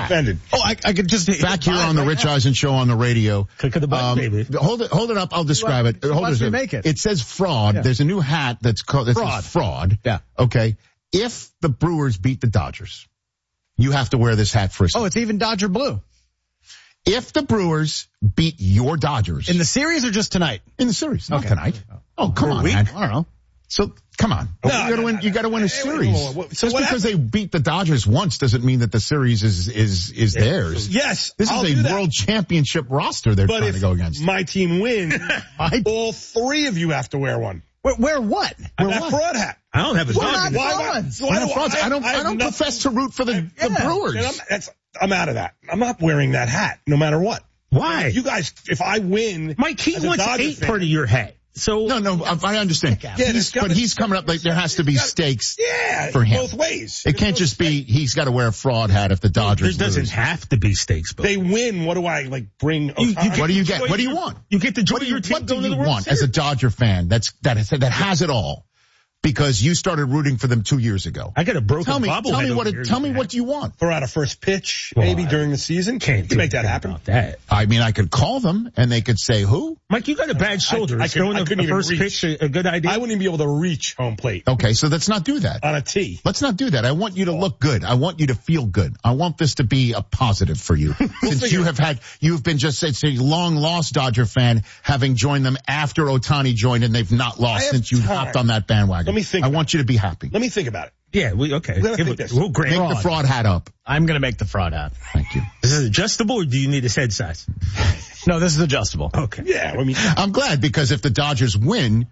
offended. Oh, I could just back here on the Rich Eisen Show on the radio. Click of the button, baby. Hold it up. I'll describe it. Watch me make it. It says fraud. Yeah. There's a new hat that's called fraud. Yeah. Okay. If the Brewers beat the Dodgers, you have to wear this hat for a season. Oh, it's even Dodger blue. If the Brewers beat your Dodgers. In the series or just tonight? In the series. Not Okay. tonight. Oh, come on, man. I don't know. So, come on. You gotta win a series. Just because they beat the Dodgers once doesn't mean that the series is theirs. Yes. This is a world championship roster they're trying to go against. My team wins. All three of you have to wear one. Wear what? That fraud hat. I don't have a dog. I don't profess to root for the Brewers. I'm out of that. I'm not wearing that hat, no matter what. Why? You guys, if I win, Mike, he wants 8 part of your hat. So no, I understand. But he's coming up like there has to be stakes for him. Both ways. It can't just be he's got to wear a fraud hat if the Dodgers There doesn't have to be stakes. They win. What do I bring? What do you get? What do you want? You get the joy of your team. What do you want as a Dodger fan that has it all? Because you started rooting for them 2 years ago. I got a broken bobblehead. Tell me what you want. Throw out a first pitch, maybe during the season. You can make that happen. I mean, I could call them and they could say who? Mike, you got a bad shoulder. I couldn't even first pitch a good idea. I wouldn't even be able to reach home plate. Okay, so let's not do that. On a tee. Let's not do that. I want you to look good. I want you to feel good. I want this to be a positive for you. Since you've been just a long lost Dodger fan, having joined them after Ohtani joined and they've not lost since you hopped on that bandwagon. Let me think. I want you to be happy. Let me think about it. Yeah, okay. We'll make the fraud hat up. I'm going to make the fraud hat. Thank you. Is it adjustable or do you need a head size? No, this is adjustable. Okay. Yeah, I mean, I'm glad because if the Dodgers win,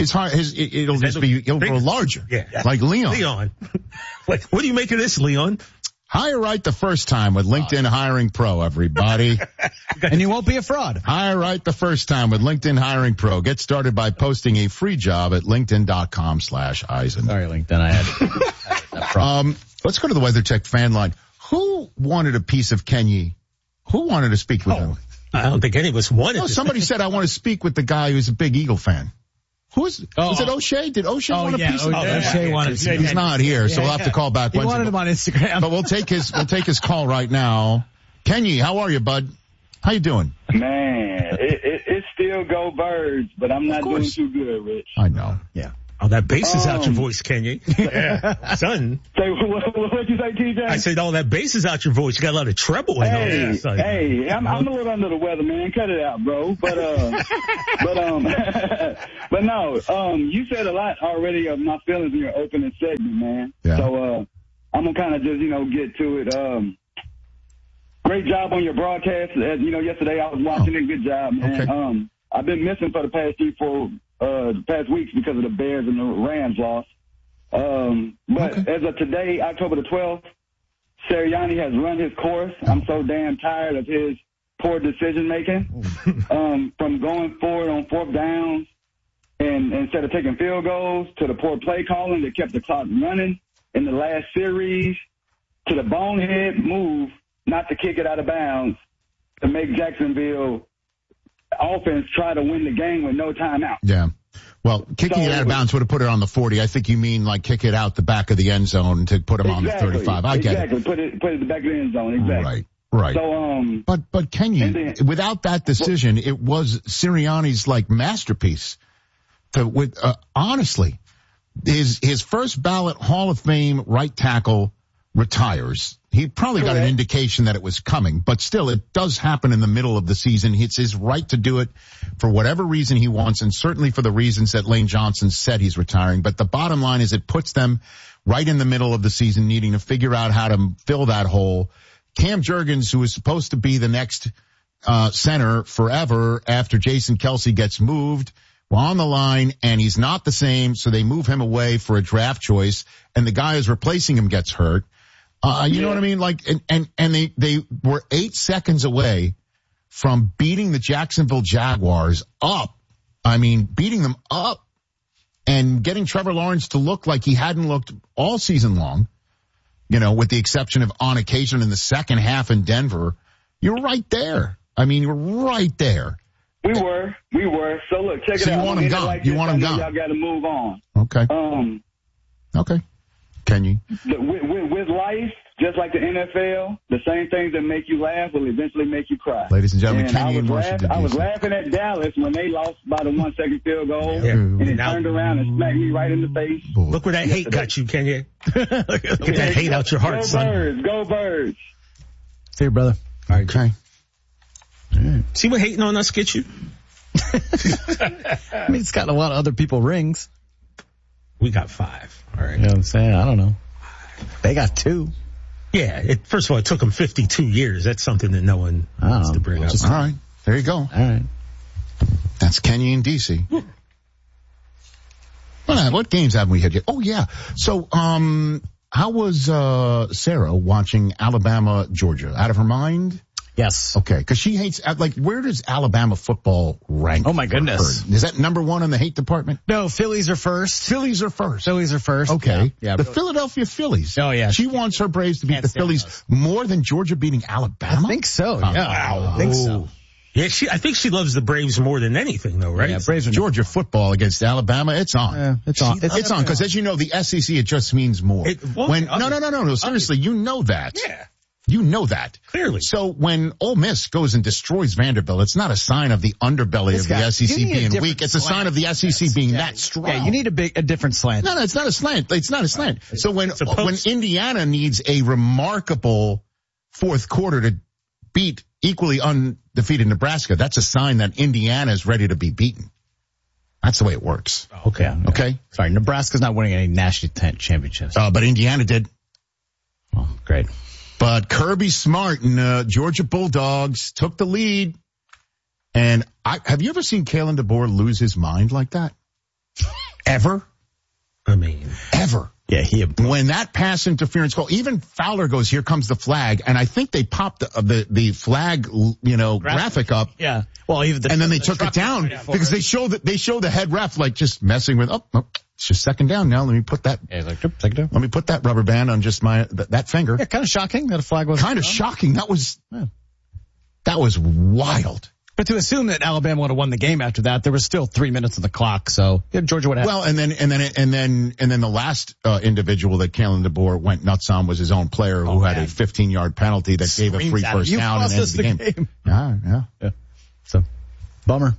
it'll grow larger. Yeah. Like Leon. What do you make of this, Leon? Hire right the first time with LinkedIn Hiring Pro, everybody. And you won't be a fraud. Hire right the first time with LinkedIn Hiring Pro. Get started by posting a free job at linkedin.com/Eisen. Sorry, LinkedIn. I had let's go to the WeatherTech fan line. Who wanted a piece of Kenny? Who wanted to speak with him? I don't think any of us wanted. No, somebody said I want to speak with the guy who's a big Eagle fan. Was it O'Shea? Did O'Shea want a piece of O'Shea wanted to He's not here, so we'll have to call back. He wanted him on Instagram. But we'll take his call right now. Kenny, how are you, bud? How you doing? Man, it still go Birds, but I'm not doing too good, Rich. I know. Yeah. Oh, that bass is out your voice, Kenny. Yeah. Son. Say, what you say, TJ? I said, that bass is out your voice. You got a lot of treble in there. Hey, I'm a little under the weather, man. Cut it out, bro. But no, you said a lot already of my feelings in your opening segment, man. Yeah. So, I'm gonna kind of just, get to it. Great job on your broadcast. Yesterday I was watching it. Good job, man. Okay. I've been missing for the past 3-4 past weeks because of the Bears and the Rams loss. But as of today, October the 12th, Sirianni has run his course. I'm so damn tired of his poor decision making. From going forward on fourth downs and instead of taking field goals, to the poor play calling that kept the clock running in the last series, to the bonehead move not to kick it out of bounds to make Jacksonville offense try to win the game with no timeout. Yeah. Well, kicking it out of bounds would have put it on the 40. I think you mean like kick it out the back of the end zone to put him on the 35. I get it. Put it at the back of the end zone. Exactly. Right. So, but can you, without that decision, it was Sirianni's masterpiece. Honestly, his first ballot Hall of Fame right tackle retires. He probably got an indication that it was coming, but still, it does happen in the middle of the season. It's his right to do it for whatever reason he wants, and certainly for the reasons that Lane Johnson said he's retiring. But the bottom line is it puts them right in the middle of the season, needing to figure out how to fill that hole. Cam Jurgens, who is supposed to be the next center forever after Jason Kelce gets moved, on the line, and he's not the same, so they move him away for a draft choice, and the guy who's replacing him gets hurt. You know what I mean? And they were 8 seconds away from beating the Jacksonville Jaguars up. I mean, beating them up and getting Trevor Lawrence to look like he hadn't looked all season long, with the exception of on occasion in the second half in Denver. You're right there. I mean, you're right there. We were. So look, check it out. So you want him gone. You want him gone. Y'all got to move on. Okay. Okay. Can you? With life, just like the NFL, the same things that make you laugh will eventually make you cry. Ladies and gentlemen, and Kenny in Washington, I was D.C. laughing at Dallas when they lost by the 1 second field goal, Yeah. and it Now- turned around and smacked me right in the face. Look where that hate got you, Kenya. Get that hate out your heart, Go son. Birds, go Birds. See you, brother. Okay. See what hating on us gets you? I mean, it's gotten a lot of other people rings. We got 5. All right. You know what I'm saying? I don't know. They got 2. Yeah. First of all, it took them 52 years. That's something that no one wants to bring up. All right. There you go. All right. That's Kenya in D.C. What games haven't we had yet? Oh, yeah. So, how was Sarah watching Alabama, Georgia? Out of her mind? Yes. Okay, because she hates, where does Alabama football rank? Oh, my goodness. for her? Is that number 1 in the hate department? No, Phillies are first. Phillies are first. Okay. Yeah. The Philadelphia Phillies. Oh, yeah. She wants her Braves to beat Can't the stand Phillies us. more than Georgia beating Alabama? I think so, yeah. Wow. I think so. Yeah, I think she loves the Braves more than anything, though, right? Yeah, Braves are Georgia football against Alabama, it's on. Yeah, it's on. It's on, because as you know, the SEC, it just means more. No, seriously, you know that. Yeah. You know that. Clearly. So when Ole Miss goes and destroys Vanderbilt, it's not a sign of the underbelly of the SEC being weak. It's a sign of the SEC being that strong. Yeah, you need a different slant. No, it's not a slant. It's not a slant. So when Indiana needs a remarkable fourth quarter to beat equally undefeated Nebraska, that's a sign that Indiana is ready to be beaten. That's the way it works. Okay. Okay? Sorry, Nebraska's not winning any national championships. But Indiana did. Oh, great. But Kirby Smart and Georgia Bulldogs took the lead. And have you ever seen Kalen DeBoer lose his mind like that? Ever? I mean, ever. Yeah, when that pass interference call, even Fowler goes, here comes the flag, and I think they popped the flag, graphic up. Yeah. Well, even and then they took it down because they show the head ref like just messing with. Oh, it's just second down now. Let me put that. Yeah, like, second down. Let me put that rubber band on just that finger. Yeah, kind of shocking that a flag was kind of shocking. That was wild. But to assume that Alabama would have won the game after that, there was still 3 minutes on the clock, so Georgia would have. Well, and then the last individual that Kalen DeBoer went nuts on was his own player who had a 15-yard penalty that gave a free first down and ended the game. Yeah. So, bummer.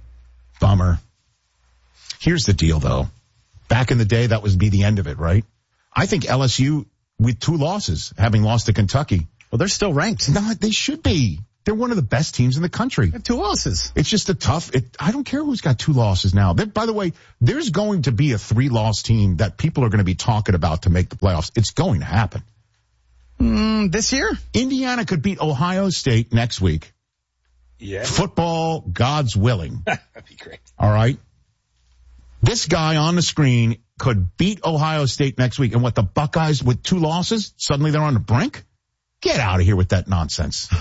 Here's the deal, though. Back in the day, that would be the end of it, right? I think LSU with 2 losses, having lost to Kentucky. Well, they're still ranked. No, they should be. They're one of the best teams in the country. They have 2 losses. It's just I don't care who's got 2 losses now. By the way, there's going to be a 3-loss team that people are going to be talking about to make the playoffs. It's going to happen. This year? Indiana could beat Ohio State next week. Yeah. Football, God's willing. That'd be great. All right. This guy on the screen could beat Ohio State next week. And what, the Buckeyes with 2 losses, suddenly they're on the brink? Get out of here with that nonsense.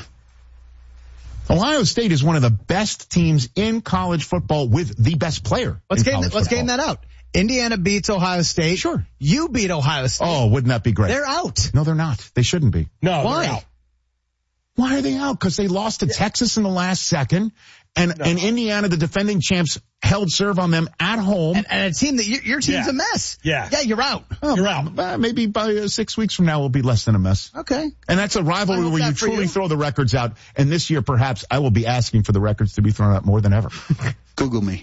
Ohio State is one of the best teams in college football with the best player. Let's game that out. Indiana beats Ohio State. Sure. You beat Ohio State. Oh, wouldn't that be great? They're out. No, they're not. They shouldn't be. No, why? they're out. Why are they out? Because they lost to Texas in the last second, and Indiana, the defending champs, held serve on them at home. And a team that your team's a mess. Yeah, you're out. You're out. Maybe by 6 weeks from now, we'll be less than a mess. Okay. And that's a rivalry where you truly throw the records out. And this year, perhaps, I will be asking for the records to be thrown out more than ever. Google me.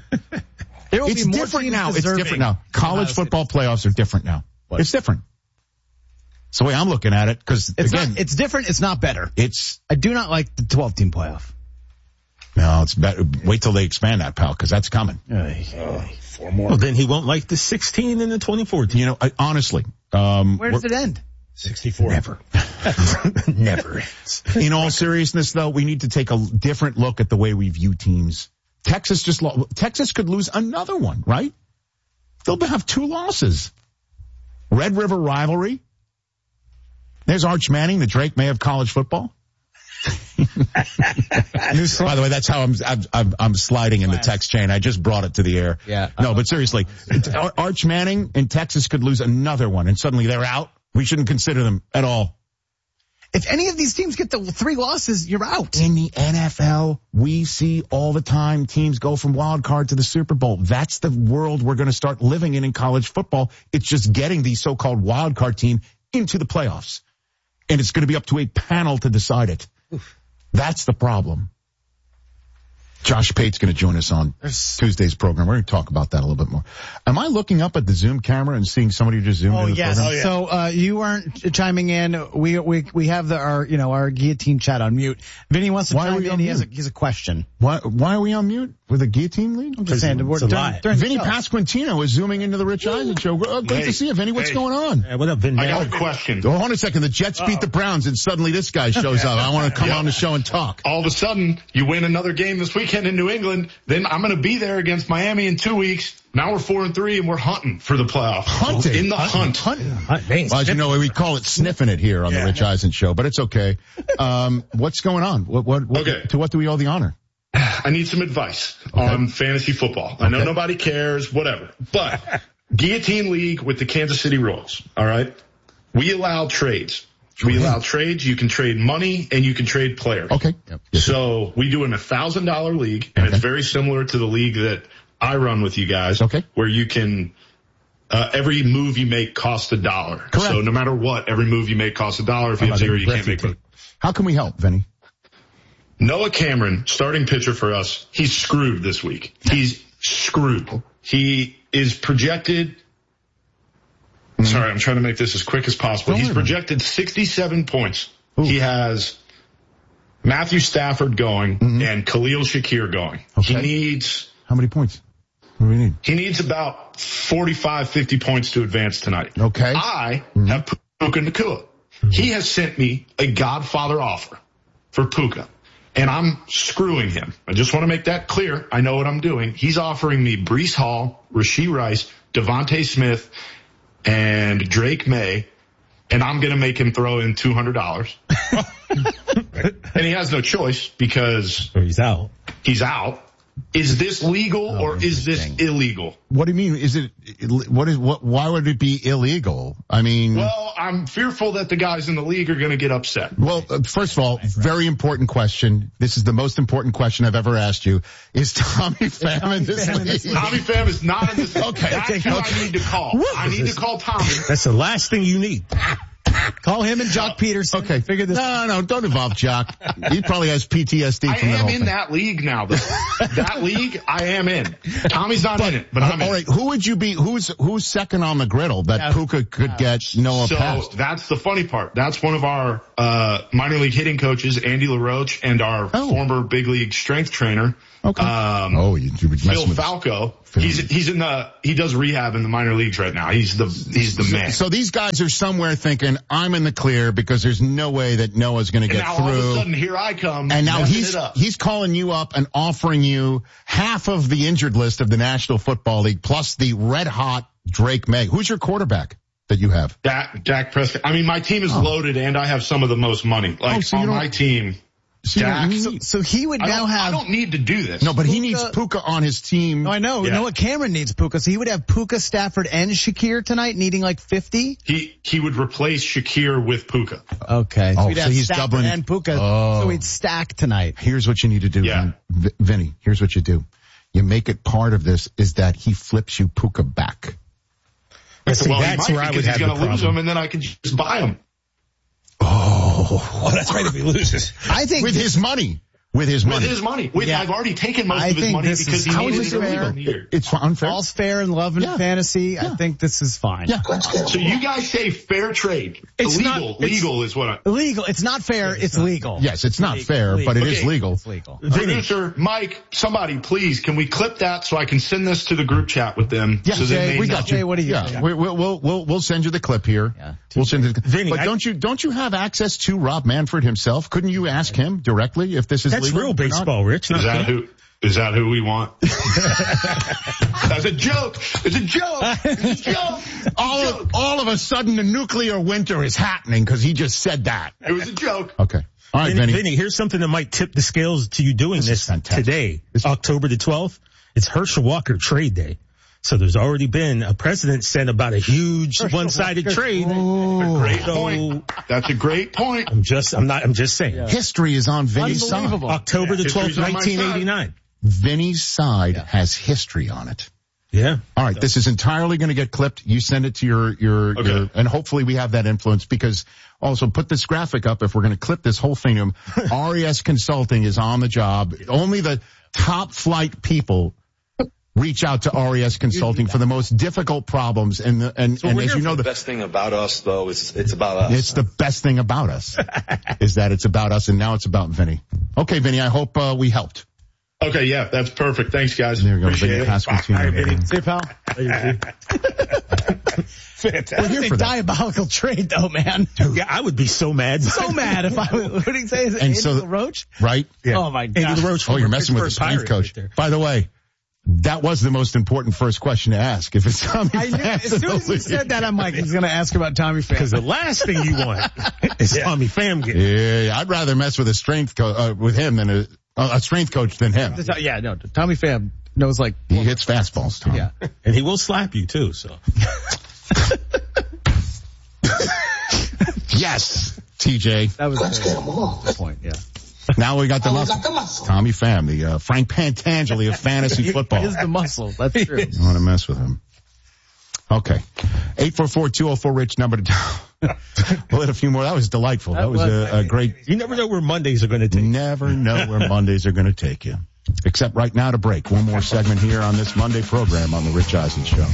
It's different now. It's different now. College football playoffs are different now. What? It's different. It's the way I'm looking at it, because again, it's different. It's not better. I do not like the 12-team playoff. No, it's better. Wait till they expand that, pal, because that's coming. 4 more. Well, then he won't like the 16 and the 24 team. You know, honestly, where does it end? 64. Never. Never ends. In all seriousness, though, we need to take a different look at the way we view teams. Texas could lose another one, right? They'll have 2 losses. Red River rivalry. There's Arch Manning, the Drake May of college football. By the way, that's how I'm sliding in the text chain. I just brought it to the air. Yeah. No, but seriously, Arch Manning in Texas could lose another one, and suddenly they're out. We shouldn't consider them at all. If any of these teams get the 3 losses, you're out. In the NFL, we see all the time teams go from wild card to the Super Bowl. That's the world we're going to start living in college football. It's just getting the so-called wild card team into the playoffs. and it's going to be up to a panel to decide it. That's the problem. Josh Pate's going to join us on Tuesday's program. We're going to talk about that a little bit more. Am I looking up at the Zoom camera and seeing somebody who just zoomed into the program? Yeah. So you weren't chiming in. We have our guillotine chat on mute. Vinny wants to chime in. He has a question. Why are we on mute with a guillotine lead? I'm just saying during Vinny Pasquantino is zooming into the Rich Eisen show. Great to see you, Vinny. What's going on? What up, Vinny? I got a question. Hold on a second. The Jets beat the Browns, and suddenly this guy shows up. I want to come on the show and talk. All of a sudden, you win another game this weekend in New England. Then I'm going to be there against Miami in 2 weeks. Now we're 4-3 and we're hunting for the playoff. Hunting? In the hunt. Well, as you know, we call it sniffing it here on the Rich Eisen show, but it's okay. What's going on? Okay. To what do we owe the honor? I need some advice on fantasy football. I know nobody cares, whatever. But Guillotine League with the Kansas City Royals, all right? We allow trades. We allow trades. You can trade money and you can trade players. Okay. So we do an $1,000 league, and it's very similar to the league that I run with you guys. Okay. Where you can, every move you make costs $1. Correct. So no matter what, every move you make costs $1. If you have zero, you can't make it. How can we help, Vinny? Noah Cameron, starting pitcher for us, he's screwed this week. He's screwed. He is projected. Sorry, I'm trying to make this as quick as possible. He's projected 67 points. Ooh. He has Matthew Stafford going and Khalil Shakir going. Okay. He needs... How many points? What do we need? He needs about 45, 50 points to advance tonight. Okay. I have Puka Nacua. He has sent me a Godfather offer for Puka, and I'm screwing him. I just want to make that clear. I know what I'm doing. He's offering me Breece Hall, Rashee Rice, Devontae Smith, and Drake May, and I'm going to make him throw in $200. And he has no choice because he's out. He's out. Is this legal or is this illegal? What do you mean? Why would it be illegal? I mean, well, I'm fearful that the guys in the league are going to get upset. Well, first of all, very important question. This is the most important question I've ever asked you. Is Tommy Pham in this league? Tommy Pham is not in this league. Okay. That's who I need to call. I need to call Tommy. That's the last thing you need. Call him and Jock Peterson. Okay, figure this out. No, don't involve Jock. He probably has PTSD from that whole thing. I am in that league now, though. That league, I am in. Tommy's not in it, but I'm in. All right, who would you be? Who's second on the griddle that Puka could get Noah past? So that's the funny part. That's one of our minor league hitting coaches, Andy LaRoche, and our former big league strength trainer. Okay. You would Phil Falco. He does rehab in the minor leagues right now. He's the man. So these guys are somewhere thinking, I'm in the clear because there's no way that Noah's going to get through. All of a sudden, here I come. And now he's calling you up and offering you half of the injured list of the National Football League plus the red hot Drake May. Who's your quarterback that you have? Dak Prescott. I mean, my team is loaded and I have some of the most money. My team. So he would now have... I don't need to do this. No, but he needs Puka on his team. No, I know. Yeah. Noah Cameron needs Puka. So he would have Puka, Stafford, and Shakir tonight, needing like 50? He would replace Shakir with Puka. Okay. So he's Stafford doubling. And Puka. So he'd stack tonight. Here's what you need to do, Vinny. Here's what you do. You make it part of this is that he flips you Puka back. That's where I would have the problem. He's going to lose him, and then I can just buy him. Oh, that's right if he loses. I think with his money. I've already taken most of his money because he needs it. It's unfair. All's fair in love and fantasy. I think this is fine. Yeah. So you guys say fair trade. It's legal is what I... Illegal. It's not fair. It's legal. Yes, it's not fair, but it is legal. It's legal. Producer Mike, somebody please, can we clip that so I can send this to the group chat with them? Yeah, so we got you. Jay, what do you think? We'll send you the clip here. Yeah. We'll send it. Vinny, but don't you have access to Rob Manfred himself? Couldn't you ask him directly if this is legal? That's real baseball, Rich. Is that who we want? That's a joke. It's a joke. It's a joke. All of a sudden, the nuclear winter is happening because he just said that. It was a joke. Okay. All right, Vinny, here's something that might tip the scales to you doing this today, October the 12th. It's Herschel Walker trade day. So there's already been a precedent set about a huge one-sided trade. That's a great point. I'm just saying. Yeah. History is on Vinny's side. October the 12th, 1989. Vinny's side has history on it. Yeah. All right. This is entirely going to get clipped. You send it to your, and hopefully we have that influence, because also put this graphic up if we're going to clip this whole thing. RES Consulting is on the job. Only the top flight people reach out to RES Consulting for the most difficult problems. And as you know, the best thing about us though is it's about us. It's the best thing about us is that it's about us, and now it's about Vinny. Okay, Vinny, I hope we helped. Okay, yeah, that's perfect. Thanks, guys. There you go. Appreciate Vinny. All right, Vinny. See you, pal. Fantastic. A diabolical trade, though, man. Yeah, I would be so mad. So mad if I was, what did he say? Is it Andy LaRoche? Right? Yeah. Oh, my God. Andy LaRoche. Oh, you're messing with the strength coach. Right. By the way, that was the most important first question to ask. If it's Tommy Pham. As soon as he said that, I'm like, he's going to ask about Tommy Pham. Because the last thing you want is Tommy Pham getting. Yeah, I'd rather mess with a strength with him than a strength coach than him. Yeah, no, Tommy Pham knows, like, he hits fastballs, Tom. Yeah. And he will slap you too, so. Yes, TJ. That was the point, yeah. Now we got the muscle. Tommy Pham, the Frank Pantangeli of fantasy football. He is the muscle. That's true. You want to mess with him. Okay. 844-204-RICH number to we'll hit a few more. That was delightful. That was a great. You never know where Mondays are going to take you. Never know where Mondays are going to take you. Except right now to break. One more segment here on this Monday program on the Rich Eisen Show.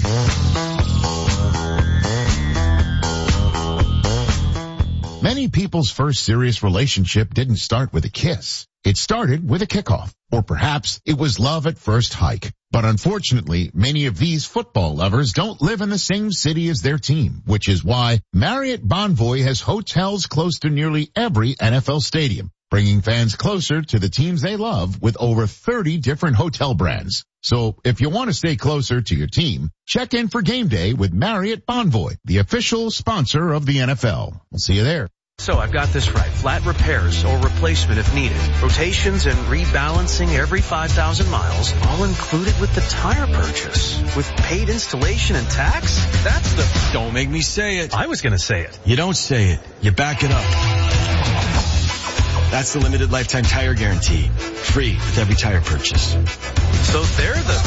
Many people's first serious relationship didn't start with a kiss. It started with a kickoff. Or perhaps it was love at first hike. But unfortunately, many of these football lovers don't live in the same city as their team, which is why Marriott Bonvoy has hotels close to nearly every NFL stadium, bringing fans closer to the teams they love with over 30 different hotel brands. So if you want to stay closer to your team, check in for game day with Marriott Bonvoy, the official sponsor of the NFL. We'll see you there. So I've got this right. Flat repairs or replacement if needed. Rotations and rebalancing every 5,000 miles, all included with the tire purchase. With paid installation and tax? That's the... Don't make me say it. I was going to say it. You don't say it. You back it up. That's the limited lifetime tire guarantee. Free with every tire purchase. So they're the...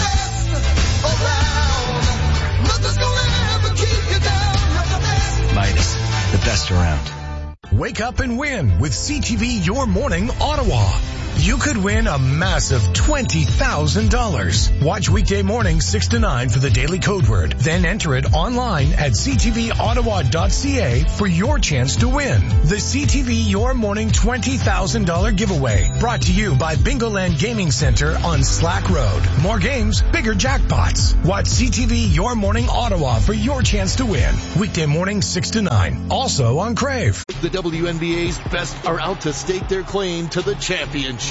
Midas, the best around. Wake up and win with CTV Your Morning Ottawa. You could win a massive $20,000. Watch weekday mornings 6 to 9 for the daily code word. Then enter it online at ctvottawa.ca for your chance to win. The CTV Your Morning $20,000 giveaway. Brought to you by Bingoland Gaming Center on Slack Road. More games, bigger jackpots. Watch CTV Your Morning Ottawa for your chance to win. Weekday mornings 6 to 9. Also on Crave. The WNBA's best are out to stake their claim to the championship.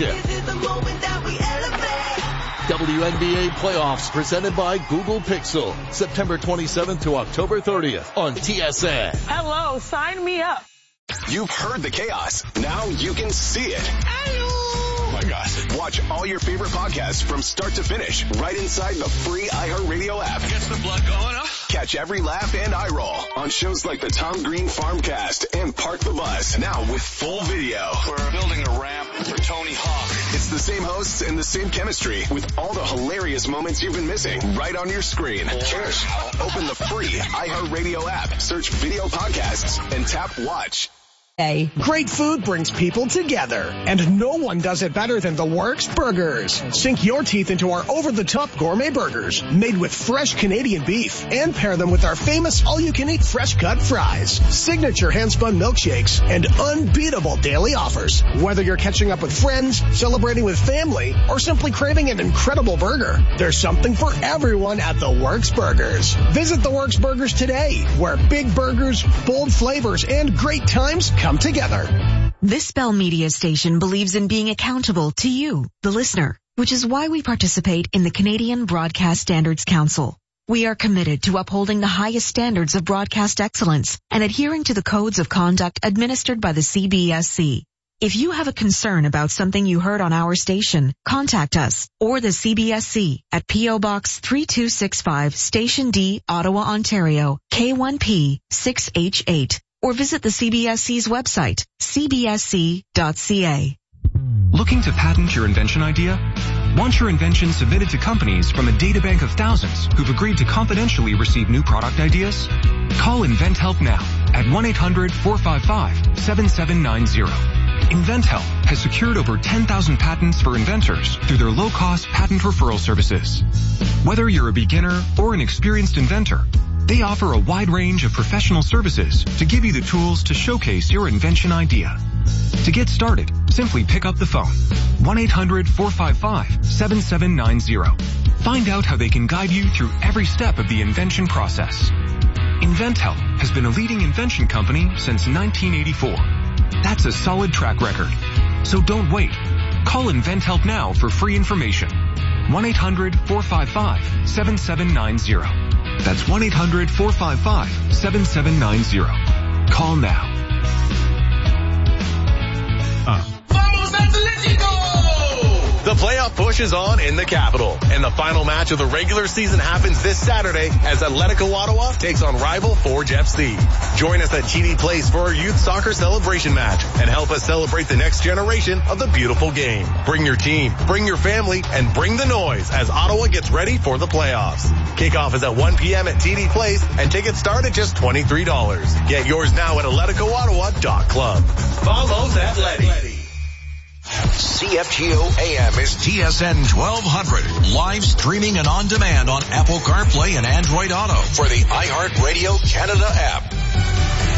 WNBA playoffs presented by Google Pixel. September 27th to October 30th on TSN. Hello, sign me up. You've heard the chaos. Now you can see it. Oh my God. Watch all your favorite podcasts from start to finish right inside the free iHeartRadio app. Gets the blood going up. Catch every laugh and eye roll on shows like the Tom Green Farmcast and Park the Bus. Now with full video. We're building a ramp for Tony Hawk. It's the same hosts and the same chemistry with all the hilarious moments you've been missing right on your screen. Cheers. Open the free iHeartRadio app, search video podcasts, and tap watch. Great food brings people together, and no one does it better than The Works Burgers. Sink your teeth into our over-the-top gourmet burgers, made with fresh Canadian beef, and pair them with our famous all-you-can-eat fresh-cut fries, signature hand-spun milkshakes, and unbeatable daily offers. Whether you're catching up with friends, celebrating with family, or simply craving an incredible burger, there's something for everyone at The Works Burgers. Visit The Works Burgers today, where big burgers, bold flavors, and great times come together. This Bell Media station believes in being accountable to you, the listener, which is why we participate in the Canadian Broadcast Standards Council. We are committed to upholding the highest standards of broadcast excellence and adhering to the codes of conduct administered by the CBSC. If you have a concern about something you heard on our station, contact us or the CBSC at P.O. Box 3265, Station D, Ottawa, Ontario, K1P 6H8. Or visit the CBSC's website, cbsc.ca. Looking to patent your invention idea? Want your invention submitted to companies from a databank of thousands who've agreed to confidentially receive new product ideas? Call InventHelp now at 1-800-455-7790. InventHelp has secured over 10,000 patents for inventors through their low-cost patent referral services. Whether you're a beginner or an experienced inventor, they offer a wide range of professional services to give you the tools to showcase your invention idea. To get started, simply pick up the phone. 1-800-455-7790. Find out how they can guide you through every step of the invention process. InventHelp has been a leading invention company since 1984. That's a solid track record. So don't wait. Call InventHelp now for free information. 1-800-455-7790. That's 1-800-455-7790. Call now. Vamos Atletico! The playoff push is on in the capital, and the final match of the regular season happens this Saturday as Atletico Ottawa takes on rival Forge FC. Join us at TD Place for our youth soccer celebration match and help us celebrate the next generation of the beautiful game. Bring your team, bring your family, and bring the noise as Ottawa gets ready for the playoffs. Kickoff is at 1 p.m. at TD Place, and tickets start at just $23. Get yours now at AtleticoOttawa.club. Vamos Atleti! CFGO AM is TSN 1200, live streaming and on demand on Apple CarPlay and Android Auto for the iHeartRadio Canada app.